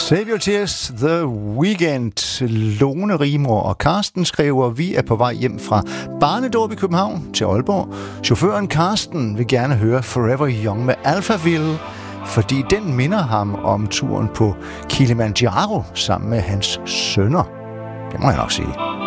Save Your Tears, The Weekend. Lone, Rigmor og Karsten skriver, vi er på vej hjem fra barnedåb i København til Aalborg. Chaufføren Karsten vil gerne høre Forever Young med Alphaville, fordi den minder ham om turen på Kilimanjaro sammen med hans sønner. Det må jeg nok sige.